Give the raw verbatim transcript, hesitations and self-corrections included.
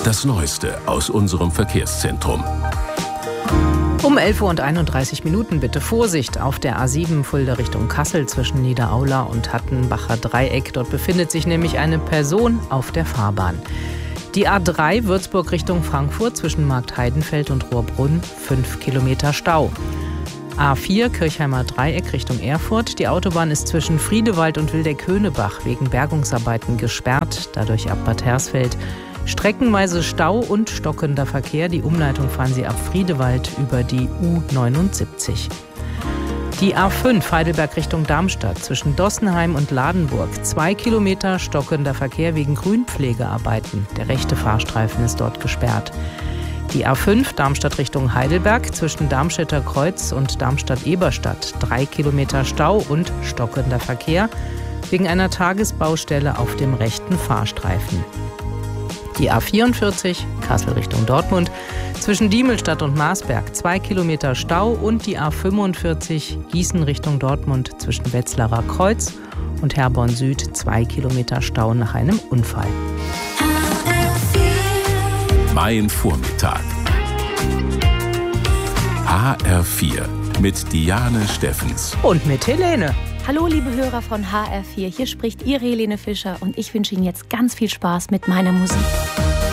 Das Neueste aus unserem Verkehrszentrum. Um elf Uhr und einunddreißig Minuten bitte Vorsicht auf der A sieben Fulda Richtung Kassel zwischen Niederaula und Hattenbacher Dreieck. Dort befindet sich nämlich eine Person auf der Fahrbahn. Die A drei Würzburg Richtung Frankfurt zwischen Marktheidenfeld und Rohrbrunn, fünf Kilometer Stau. A vier Kirchheimer Dreieck Richtung Erfurt. Die Autobahn ist zwischen Friedewald und Wildeck-Höhnebach wegen Bergungsarbeiten gesperrt, dadurch ab Bad Hersfeld. Streckenweise Stau und stockender Verkehr. Die Umleitung fahren Sie ab Friedewald über die U neunundsiebzig. Die A fünf Heidelberg Richtung Darmstadt zwischen Dossenheim und Ladenburg. Zwei Kilometer stockender Verkehr wegen Grünpflegearbeiten. Der rechte Fahrstreifen ist dort gesperrt. Die A fünf Darmstadt Richtung Heidelberg zwischen Darmstädter Kreuz und Darmstadt-Eberstadt. Drei Kilometer Stau und stockender Verkehr wegen einer Tagesbaustelle auf dem rechten Fahrstreifen. Die A vierundvierzig Kassel Richtung Dortmund zwischen Diemelstadt und Marsberg. Zwei Kilometer Stau und die A fünfundvierzig Gießen Richtung Dortmund zwischen Wetzlarer Kreuz und Herborn Süd. Zwei Kilometer Stau nach einem Unfall. Mein Vormittag. H R vier mit Diane Steffens. Und mit Helene. Hallo liebe Hörer von H R vier, hier spricht Ihre Helene Fischer und ich wünsche Ihnen jetzt ganz viel Spaß mit meiner Musik.